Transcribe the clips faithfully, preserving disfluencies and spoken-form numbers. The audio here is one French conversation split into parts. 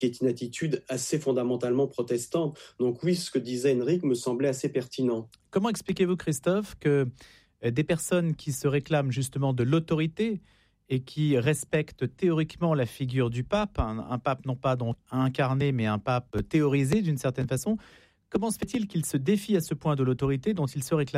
qui est une attitude assez fondamentalement protestante. Donc oui, ce que disait Henrik me semblait assez pertinent. Comment expliquez-vous, Christophe, que des personnes qui se réclament justement de l'autorité et qui respectent théoriquement la figure du pape, un, un pape non pas donc incarné, mais un pape théorisé d'une certaine façon, comment se fait-il qu'ils se défient à ce point de l'autorité dont ils se réclament ?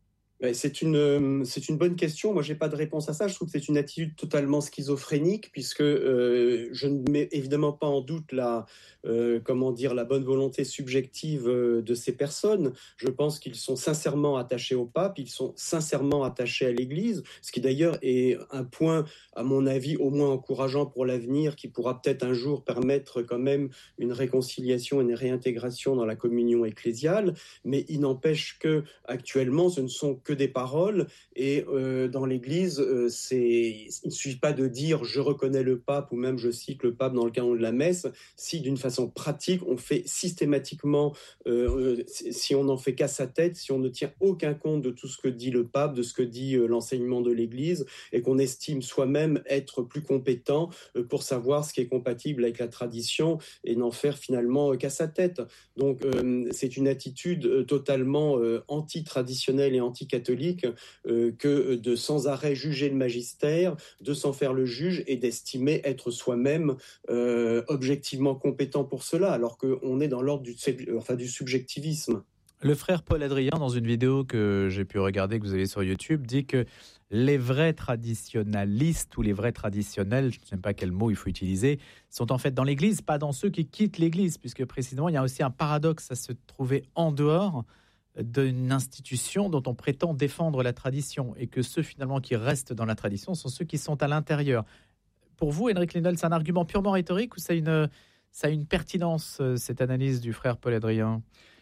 C'est une, c'est une bonne question. Moi, j'ai pas de réponse à ça. Je trouve que c'est une attitude totalement schizophrénique, puisque euh, je ne mets évidemment pas en doute la, euh, comment dire, la bonne volonté subjective de ces personnes. Je pense qu'ils sont sincèrement attachés au pape, ils sont sincèrement attachés à l'Église, ce qui d'ailleurs est un point, à mon avis, au moins encourageant pour l'avenir, qui pourra peut-être un jour permettre quand même une réconciliation et une réintégration dans la communion ecclésiale. Mais il n'empêche que actuellement, ce ne sont que des paroles, et euh, dans l'Église, euh, c'est, il ne suffit pas de dire « je reconnais le pape » ou même « je cite le pape dans le canon de la messe », si d'une façon pratique, on fait systématiquement, euh, si on n'en fait qu'à sa tête, si on ne tient aucun compte de tout ce que dit le pape, de ce que dit euh, l'enseignement de l'Église, et qu'on estime soi-même être plus compétent euh, pour savoir ce qui est compatible avec la tradition, et n'en faire finalement euh, qu'à sa tête. Donc euh, c'est une attitude euh, totalement euh, anti-traditionnelle et anti-catholique catholique euh, que de sans arrêt juger le magistère, de s'en faire le juge et d'estimer être soi-même euh, objectivement compétent pour cela, alors qu'on est dans l'ordre du, enfin, du subjectivisme. Le frère Paul Adrien, dans une vidéo que j'ai pu regarder, que vous avez sur YouTube, dit que les vrais traditionnalistes ou les vrais traditionnels, je ne sais pas quel mot il faut utiliser, sont en fait dans l'Église, pas dans ceux qui quittent l'Église, puisque précisément il y a aussi un paradoxe à se trouver en dehors d'une institution dont on prétend défendre la tradition, et que ceux finalement qui restent dans la tradition sont ceux qui sont à l'intérieur. Pour vous, Henrik Lindahl, c'est un argument purement rhétorique ou ça a une, ça a une pertinence, cette analyse du frère Paul Adrien ?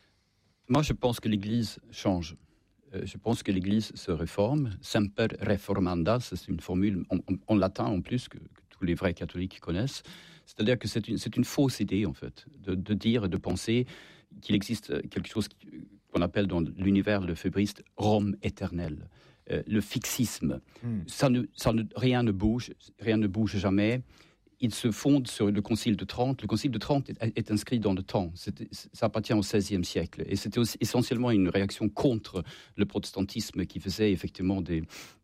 Moi, je pense que l'Église change. Je pense que l'Église se réforme. Semper reformanda, c'est une formule en, en, en latin en plus que, que tous les vrais catholiques connaissent. C'est-à-dire que c'est une, c'est une fausse idée, en fait, de, de dire et de penser qu'il existe quelque chose qu'on appelle dans l'univers lefébriste Rome éternelle. Euh, le fixisme, mm. ça ne, ça ne, rien ne bouge, rien ne bouge jamais. Il se fonde sur le Concile de Trente. Le Concile de Trente est, est inscrit dans le temps. C'était, ça appartient au seizième siècle. Et c'était aussi essentiellement une réaction contre le protestantisme qui faisait effectivement des...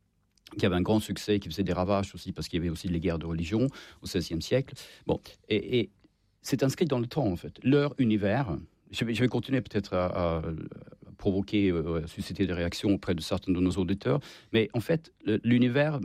qui avait un grand succès, qui faisait des ravages aussi, parce qu'il y avait aussi les guerres de religion au seizième siècle. Bon, et, et c'est inscrit dans le temps, en fait. Leur univers... Je vais, je vais continuer peut-être à, à provoquer, à susciter des réactions auprès de certains de nos auditeurs, mais en fait, l'univers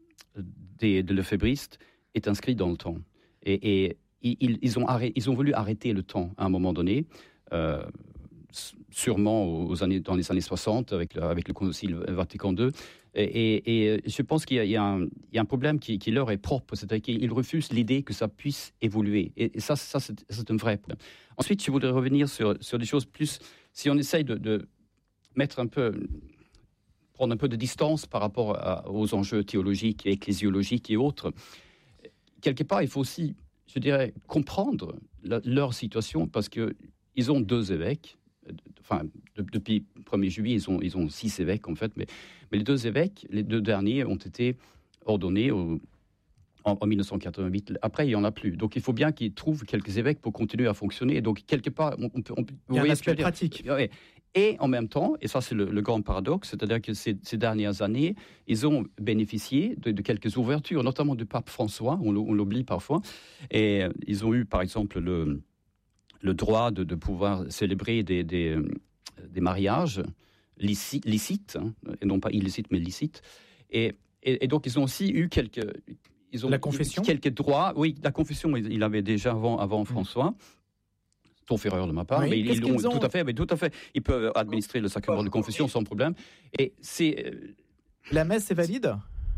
des, de lefébristes est inscrit dans le temps. Et, et ils, ils, ont arrêté, ils ont voulu arrêter le temps à un moment donné, euh, sûrement aux années, dans les années soixante, avec le, avec le Concile Vatican deux. Et, et, et je pense qu'il y a, il y a, un, il y a un problème qui, qui leur est propre, c'est-à-dire qu'ils refusent l'idée que ça puisse évoluer. Et, et ça, ça c'est, c'est un vrai problème. Ensuite, je voudrais revenir sur, sur des choses plus... Si on essaye de, de mettre un peu... prendre un peu de distance par rapport à, aux enjeux théologiques, ecclésiologiques et autres, quelque part, il faut aussi, je dirais, comprendre la, leur situation, parce qu'ils ont deux évêques. Enfin, de, depuis le premier juillet, ils ont, ils ont six évêques, en fait. Mais, mais les deux évêques, les deux derniers, ont été ordonnés au, en, en dix-neuf cent quatre-vingt-huit. Après, il n'y en a plus. Donc, il faut bien qu'ils trouvent quelques évêques pour continuer à fonctionner. Donc, quelque part, on, on peut... On, il y a un aspect pratique. Ouais. Et en même temps, et ça c'est le, le grand paradoxe, c'est-à-dire que ces, ces dernières années, ils ont bénéficié de, de quelques ouvertures, notamment du pape François, on, on l'oublie parfois. Et euh, ils ont eu, par exemple, le... le droit de, de pouvoir célébrer des, des, des mariages licite, licites, hein, et non pas illicites, mais licites. Et, et, et donc, ils ont aussi eu quelques... Ils ont la confession ? Quelques droits. Oui, la confession, il avait déjà avant, avant François. Sauf erreur de ma part, oui, mais ils l'ont ont... tout à fait, mais tout à fait. Ils peuvent administrer le sacrement de confession sans problème. Et c'est... La messe est valide ?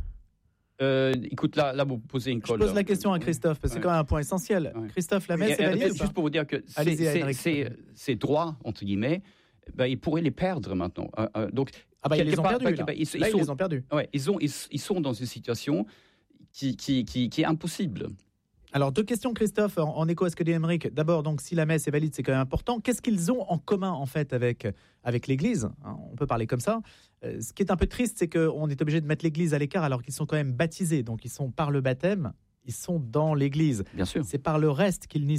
Euh, écoute, là, là, vous posez une colle. Je pose la question à Christophe, parce que c'est quand même un point essentiel. Ouais. Christophe, la messe et, est valide et, ou pas ? Juste pour vous dire que c'est, c'est, c'est, ces droits, entre guillemets, ben, ils pourraient les perdre maintenant. Euh, euh, donc, ah bah, ils les ont perdus, là. Ben, ils, là, ils, sont, ils les ont perdus. Ouais, ils, ont, ils, ils sont dans une situation qui, qui, qui, qui est impossible. Alors, deux questions, Christophe, en, en écho à ce que dit Aymeric. D'abord, donc, si la messe est valide, c'est quand même important. Qu'est-ce qu'ils ont en commun, en fait, avec, avec l'Église ? On peut parler comme ça. Euh, ce qui est un peu triste, c'est qu'on est obligé de mettre l'Église à l'écart alors qu'ils sont quand même baptisés. Donc, ils sont par le baptême ils sont dans l'Église. Bien sûr. C'est par le reste qu'ils n'y